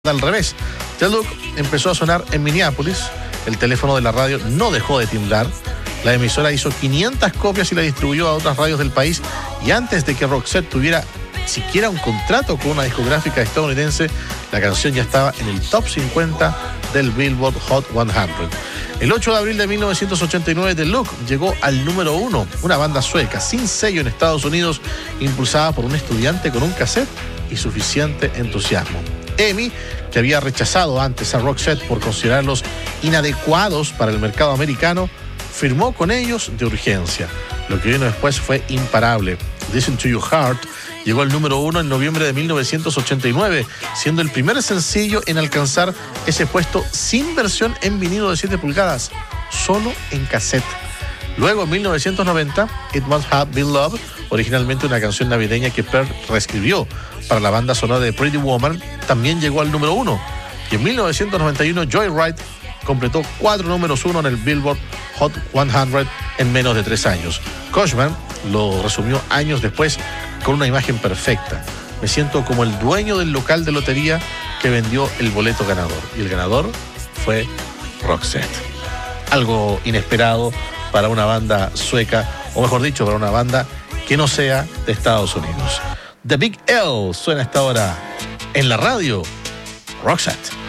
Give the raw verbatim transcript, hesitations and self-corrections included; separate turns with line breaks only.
al revés. The Look empezó a sonar en Minneapolis, el teléfono de la radio no dejó de timbrar, la emisora hizo quinientas copias y la distribuyó a otras radios del país, y antes de que Roxette tuviera siquiera un contrato con una discográfica estadounidense, la canción ya estaba en el top cincuenta del Billboard Hot cien. El ocho de abril de mil novecientos ochenta y nueve, The Look llegó al número uno, una banda sueca sin sello en Estados Unidos, impulsada por un estudiante con un cassette y suficiente entusiasmo. EMI, que había rechazado antes a Roxette por considerarlos inadecuados para el mercado americano, firmó con ellos de urgencia. Lo que vino después fue imparable. Listen to Your Heart llegó al número uno en noviembre de mil novecientos ochenta y nueve, siendo el primer sencillo en alcanzar ese puesto sin versión en vinilo de siete pulgadas, solo en cassette. Luego, en mil novecientos noventa, It Must Have Been Love, originalmente una canción navideña que Pearl reescribió para la banda sonora de Pretty Woman, también llegó al número uno. Y en mil novecientos noventa y uno, Joyride completó cuatro números uno en el Billboard Hot cien en menos de tres años. Cushman lo resumió años después con una imagen perfecta. Me siento como el dueño del local de lotería que vendió el boleto ganador. Y el ganador fue Roxette. Algo inesperado para una banda sueca, o mejor dicho, para una banda que no sea de Estados Unidos. The Big L suena hasta ahora en la radio. Roxette.